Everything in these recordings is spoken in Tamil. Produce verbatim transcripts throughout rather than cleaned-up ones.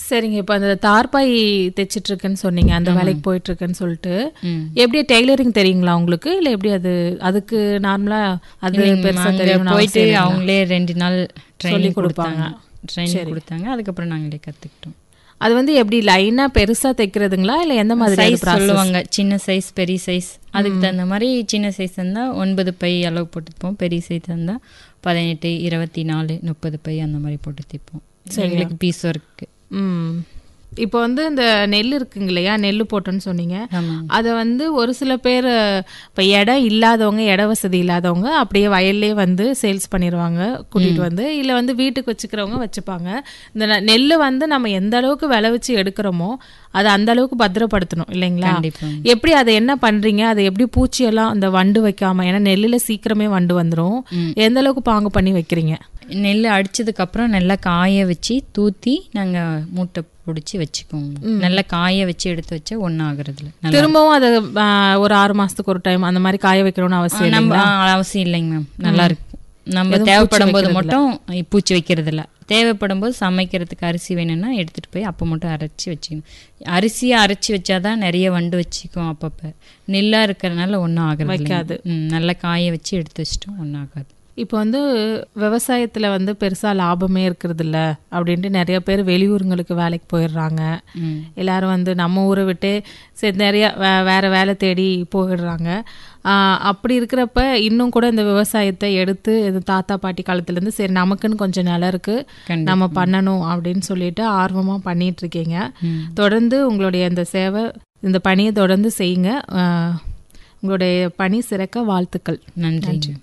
சரிங்க. இப்போ அந்த தார்பாய் தைச்சிட்டு இருக்குன்னு சொன்னீங்க, அந்த வேலைக்கு போயிட்டு இருக்குன்னு சொல்லிட்டு, எப்படி டெய்லரிங் தெரியுங்களா உங்களுக்கு, இல்லை எப்படி அது அதுக்கு நார்மலா அது பெருசா தெரியும் போயிட்டு அவங்களே ரெண்டு நாள் ட்ரைனிங் கொடுப்பாங்க ட்ரைனிங் கொடுத்தாங்க அதுக்கப்புறம் நாங்களே கற்றுக்கிட்டோம். அது வந்து எப்படி லைனா பெருசா தைக்கிறதுங்களா, இல்லை எந்த மாதிரி சைஸ் சொல்லுவாங்க, சின்ன சைஸ் பெரிய சைஸ், அதுக்கு தகுந்த மாதிரி சின்ன சைஸ் இருந்தால் ஒன்பது பை அளவு போட்டுப்போம், பெரிய சைஸ் இருந்தால் பதினெட்டு இருபத்தி நாலு முப்பது பை அந்த மாதிரி போட்டு தைப்போம். எங்களுக்கு பீஸ் ஒர்க்கு. ம் இப்போ வந்து இந்த நெல் இருக்குங்க இல்லையா, நெல் போட்டோன்னு சொன்னீங்க, அதை வந்து ஒரு சில பேர் இப்போ இடம் இல்லாதவங்க, இட வசதி இல்லாதவங்க அப்படியே வயல்லே வந்து சேல்ஸ் பண்ணிடுவாங்க கூட்டிகிட்டு வந்து, இல்லை வந்து வீட்டுக்கு வச்சுக்கிறவங்க வச்சுப்பாங்க. இந்த நெல் வந்து நம்ம எந்த அளவுக்கு விளைவிச்சு எடுக்கிறோமோ அதை அந்த அளவுக்கு பத்திரப்படுத்தணும் இல்லைங்களா? எப்படி அதை என்ன பண்றீங்க, அதை எப்படி பூச்சியெல்லாம் அந்த வண்டு வைக்காம, ஏன்னா நெல்லில் சீக்கிரமே வண்டு வந்துடும், எந்த அளவுக்கு பாங்கு பண்ணி வைக்கிறீங்க? நெல் அடிச்சதுக்கப்புறம் நல்லா காய வச்சு தூத்தி நாங்கள் மூட்டை பிடிச்சி வச்சுக்கோங்க. நல்லா காய வச்சு எடுத்து வச்சா ஒன்றும் ஆகுறதுல. திரும்பவும் அதை ஒரு ஆறு மாசத்துக்கு ஒரு டைம் அந்த மாதிரி காய வைக்கணும்னு அவசியம் நம்ம அவசியம் இல்லைங்க மேம். நல்லா இருக்கும். நம்ம தேவைப்படும் போது மட்டும் பூச்சி வைக்கிறது இல்லை, தேவைப்படும் போது சமைக்கிறதுக்கு அரிசி வேணும்னா எடுத்துகிட்டு போய் அப்போ மட்டும் அரைச்சி வச்சுக்கணும். அரிசியை அரைச்சி வச்சாதான் நிறைய வண்டு வச்சுக்கும். அப்பப்போ நெல்லாக இருக்கிறதுனால ஒன்றும் ஆகிறது வைக்காது. நல்லா காய வச்சு எடுத்து வச்சிட்டோம், ஒன்றும் ஆகாது. இப்போ வந்து விவசாயத்தில் வந்து பெருசாக லாபமே இருக்கிறது இல்லை அப்படின்ட்டு நிறைய பேர் வெளியூருங்களுக்கு வேலைக்கு போயிடுறாங்க. எல்லாரும் வந்து நம்ம ஊரை விட்டு சரி நிறைய வே வேறு வேலை தேடி போயிடுறாங்க. அப்படி இருக்கிறப்ப இன்னும் கூட இந்த விவசாயத்தை எடுத்து இது தாத்தா பாட்டி காலத்துலேருந்து சரி நமக்குன்னு கொஞ்சம் நிலம் இருக்குது நம்ம பண்ணணும் அப்படின்னு சொல்லிட்டு ஆர்வமாக பண்ணிட்டு இருக்கீங்க. தொடர்ந்து உங்களுடைய இந்த சேவை, இந்த பணியை தொடர்ந்து செய்யுங்க. உங்களுடைய பணி சிறக்க வாழ்த்துக்கள். நன்றி.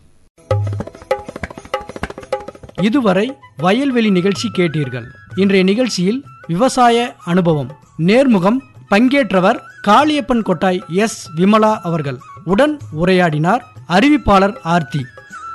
இதுவரை வயல்வெளி நிகழ்ச்சி கேட்டீர்கள். இன்றைய நிகழ்ச்சியில் விவசாய அனுபவம் நேர்முகம், பங்கேற்றவர் காளியப்பன் கொட்டாய் எஸ் விமலா அவர்கள். உடன் உரையாடினார் அறிவிப்பாளர் ஆர்த்தி.